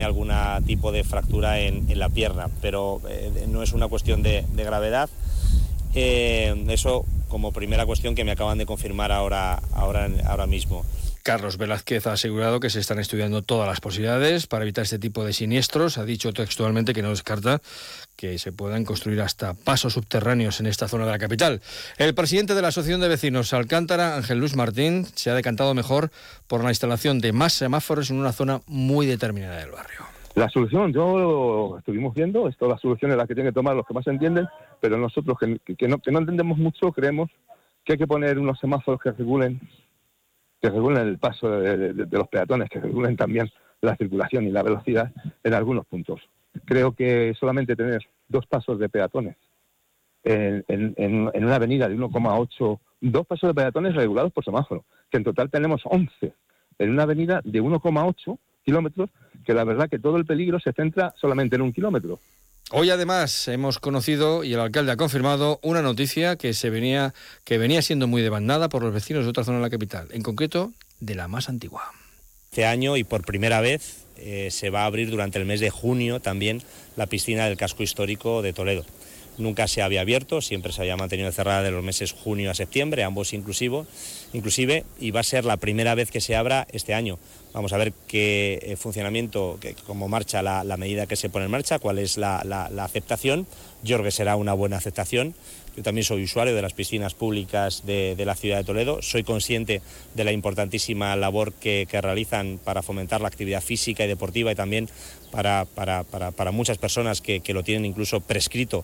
algún tipo de fractura en la pierna, pero no es una cuestión de gravedad. Eso como primera cuestión que me acaban de confirmar ahora mismo. Carlos Velázquez ha asegurado que se están estudiando todas las posibilidades para evitar este tipo de siniestros. Ha dicho textualmente que no descarta que se puedan construir hasta pasos subterráneos en esta zona de la capital. El presidente de la Asociación de Vecinos Alcántara, Ángel Luis Martín, se ha decantado mejor por la instalación de más semáforos en una zona muy determinada del barrio. La solución, yo estuvimos viendo, las soluciones las que tienen que tomar los que más entienden, pero nosotros que no entendemos mucho, creemos que hay que poner unos semáforos que regulen el paso de los peatones, que regulen también la circulación y la velocidad en algunos puntos. Creo que solamente tener 2 pasos de peatones en una avenida de 1,8, 2 pasos de peatones regulados por semáforo, que en total tenemos 11 en una avenida de 1,8 kilómetros, que la verdad que todo el peligro se centra solamente en 1 kilómetro. Hoy además hemos conocido, y el alcalde ha confirmado, una noticia que venía siendo muy demandada por los vecinos de otra zona de la capital, en concreto de la más antigua. Este año y por primera vez se va a abrir durante el mes de junio también la piscina del casco histórico de Toledo. Nunca se había abierto, siempre se había mantenido cerrada de los meses junio a septiembre, ambos inclusive, y va a ser la primera vez que se abra este año. Vamos a ver qué funcionamiento, cómo marcha la medida que se pone en marcha, cuál es la aceptación. Yo creo que será una buena aceptación. Yo también soy usuario de las piscinas públicas de la ciudad de Toledo. Soy consciente de la importantísima labor que realizan para fomentar la actividad física y deportiva, y también para muchas personas que lo tienen incluso prescrito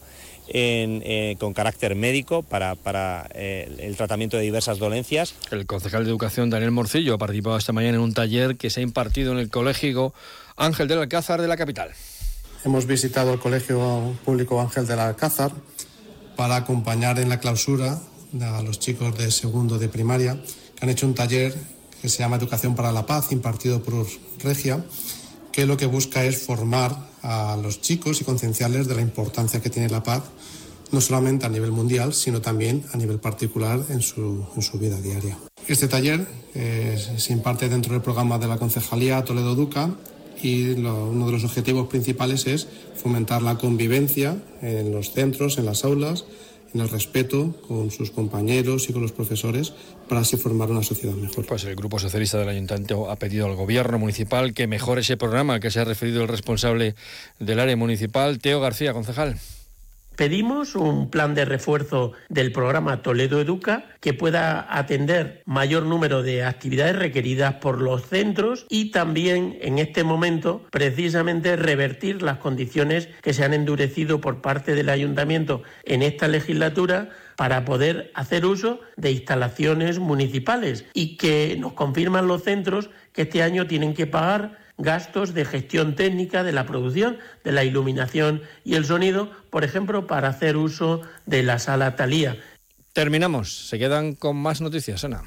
con carácter médico para el tratamiento de diversas dolencias. El concejal de Educación, Daniel Morcillo, ha participado esta mañana en un taller que se ha impartido en el Colegio Ángel del Alcázar de la capital. Hemos visitado el Colegio Público Ángel del Alcázar para acompañar en la clausura a los chicos de segundo de primaria, que han hecho un taller que se llama Educación para la Paz, impartido por Regia, que lo que busca es formar a los chicos y concienciarles de la importancia que tiene la paz, no solamente a nivel mundial, sino también a nivel particular en su vida diaria. Este taller se imparte dentro del programa de la Concejalía Toledo Educa, y uno de los objetivos principales es fomentar la convivencia en los centros, en las aulas, en el respeto con sus compañeros y con los profesores, para así formar una sociedad mejor. Pues el Grupo Socialista del Ayuntamiento ha pedido al Gobierno municipal que mejore ese programa al que se ha referido el responsable del área municipal, Teo García, concejal. Pedimos un plan de refuerzo del programa Toledo Educa que pueda atender mayor número de actividades requeridas por los centros, y también en este momento precisamente revertir las condiciones que se han endurecido por parte del Ayuntamiento en esta legislatura para poder hacer uso de instalaciones municipales, y que nos confirman los centros que este año tienen que pagar gastos de gestión técnica de la producción, de la iluminación y el sonido, por ejemplo, para hacer uso de la sala Thalía. Terminamos. Se quedan con más noticias, Ana.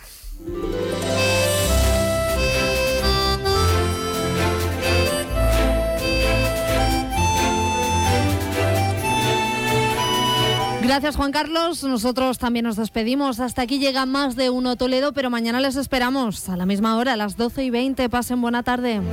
Gracias, Juan Carlos. Nosotros también nos despedimos. Hasta aquí llega Más de Uno Toledo, pero mañana les esperamos a la misma hora, a las 12:20. Pasen buena tarde.